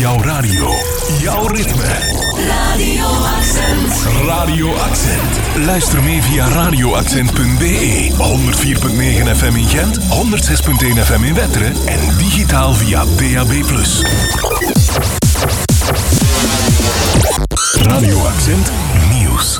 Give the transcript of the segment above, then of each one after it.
Jouw radio, jouw ritme. Radio Accent. Radio Accent. Luister mee via radioaccent.be. 104.9 FM in Gent, 106.1 FM in Wetteren en digitaal via DAB+. Radio Accent Nieuws.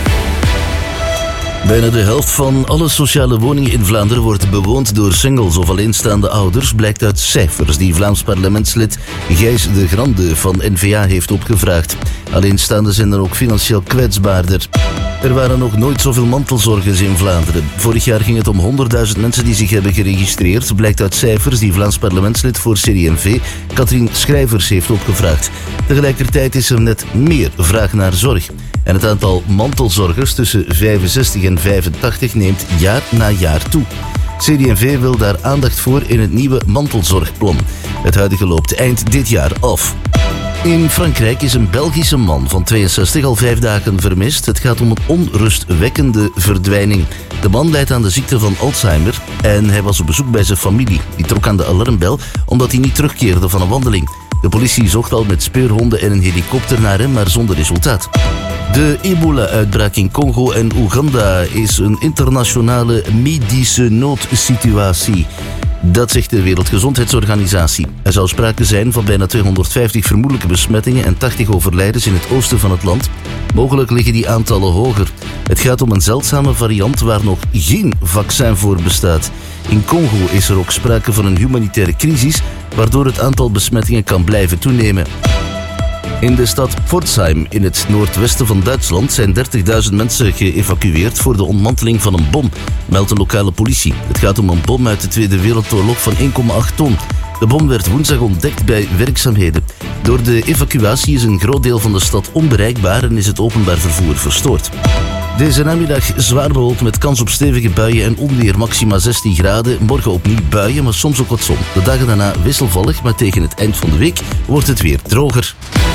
Bijna de helft van alle sociale woningen in Vlaanderen wordt bewoond door singles of alleenstaande ouders, blijkt uit cijfers die Vlaams parlementslid Gijs de Grande van N-VA heeft opgevraagd. Alleenstaanden zijn dan ook financieel kwetsbaarder. Er waren nog nooit zoveel mantelzorgers in Vlaanderen. Vorig jaar ging het om 100.000 mensen die zich hebben geregistreerd, blijkt uit cijfers die Vlaams parlementslid voor CD&V Katrien Schrijvers heeft opgevraagd. Tegelijkertijd is er net meer vraag naar zorg. En het aantal mantelzorgers tussen 65 en 85 neemt jaar na jaar toe. CD&V wil daar aandacht voor in het nieuwe mantelzorgplan. Het huidige loopt eind dit jaar af. In Frankrijk is een Belgische man van 62 al 5 dagen vermist. Het gaat om een onrustwekkende verdwijning. De man lijdt aan de ziekte van Alzheimer en hij was op bezoek bij zijn familie. Die trok aan de alarmbel omdat hij niet terugkeerde van een wandeling. De politie zocht al met speurhonden en een helikopter naar hem, maar zonder resultaat. De ebola-uitbraak in Congo en Oeganda is een internationale medische noodsituatie. Dat zegt de Wereldgezondheidsorganisatie. Er zou sprake zijn van bijna 250 vermoedelijke besmettingen en 80 overlijdens in het oosten van het land. Mogelijk liggen die aantallen hoger. Het gaat om een zeldzame variant waar nog geen vaccin voor bestaat. In Congo is er ook sprake van een humanitaire crisis, waardoor het aantal besmettingen kan blijven toenemen. In de stad Pforzheim in het noordwesten van Duitsland zijn 30.000 mensen geëvacueerd voor de ontmanteling van een bom, meldt de lokale politie. Het gaat om een bom uit de Tweede Wereldoorlog van 1,8 ton. De bom werd woensdag ontdekt bij werkzaamheden. Door de evacuatie is een groot deel van de stad onbereikbaar en is het openbaar vervoer verstoord. Deze namiddag zwaar bewolkt met kans op stevige buien en onweer, maxima 16 graden. Morgen opnieuw buien, maar soms ook wat zon. De dagen daarna wisselvallig, maar tegen het eind van de week wordt het weer droger.